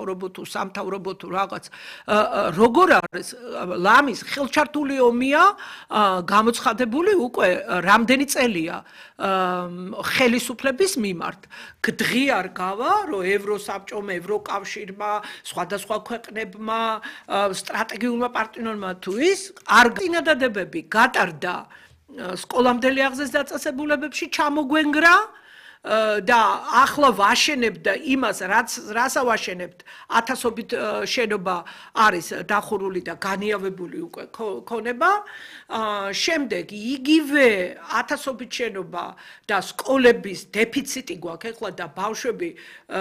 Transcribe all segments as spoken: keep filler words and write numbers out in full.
სამთავრობო თუ სამთავრობო თუ რაღაც როგორ არის ლამის ხელჩართული ომია გამოცხადებული უკვე რამდენი წელია ხელისუფლების მიმართ გდღიარ გავა რომ ევროსაბჭომ ევროკავშირმა სხვადასხვა ქვეყნებმა სტრატეგიულმა პარტნიორმა თუ ის არ წინადადებები გატარდა სკოლამდელი აღზრდის დაწესებულებებში ჩამოგვენგრა და ახლა ვაშენებდა იმას რაც რას ავაშენებთ ათასობით შენობა არის დახურული და განიავებული უკვე ქონება შემდეგ იგივე ათასობით შენობა და სკოლების დეფიციტი გვაქვს ეხლა და ბავშვები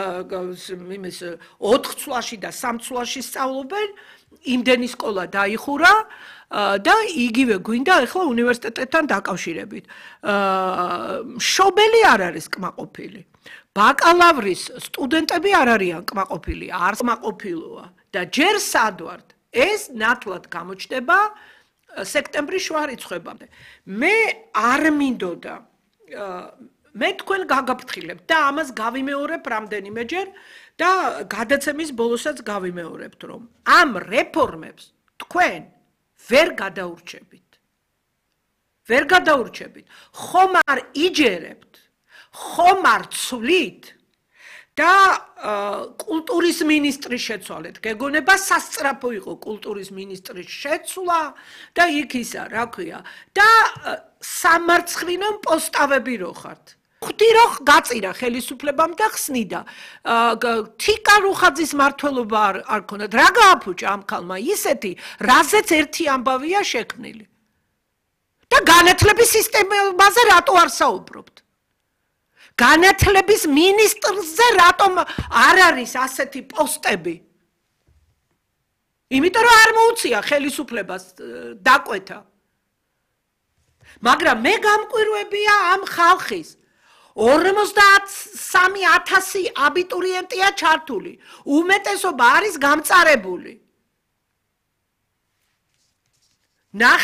იმის ოთხ წლაში და სამ წლაში სწავლობენ იმდენი სკოლა დაიხურა და იგივე გვინდა ახლა უნივერსიტეტთან დაკავშირებით. მშობელი არ არის კმაყოფილი. ბაკალავრის სტუდენტები არ არიან კმაყოფილი, არც კმაყოფილოა და ჯერ სადვართ ეს ნათლად გამოჩნდება სექტემბრის შუა რიცხვებამდე. მე არ მინდოდა მე თქვენ გაგაფრთხილებთ და ამას გავიმეორებ რამდენიმეჯერ და გადაცემის ბოლოსაც გავიმეორებთ რომ ამ რეფორმებს თქვენ ვერ გადაურჩებით. ვერ გადაურჩებით. ხომ არ იჯერებთ, ხომ არ ცვლით და კულტურის მინისტრის შეცვალეთ. გეგონება სასწრაფო იყო კულტურის მინისტრის შეცვლა და იქ ისა, რა ქვია, და სამარცხვინო პოსტავები რო ხართ. ხვდი რომ გაწირა ხელისუფლებამ და ხსნიდა. თიკა რუხაძის მმართველობა არ ქონდათ. რა გააფუჭა ამ ქალმა ისეთი, რაზეც ერთი ამბავია შექმნილი. და განათლების სისტემაზე რატო არ საუბრობთ? განათლების მინისტრზე რატომ არ არის ასეთი პოსტები? იმიტომ რომ არ მოუწია ხელისუფლებას დაკვეთა. მაგრამ მე გამკვირვებია ამ ხალხის ორმოცდასამი ათასი აბიტურიენტია ჩართული. უმეტესობა არის გამწარებული.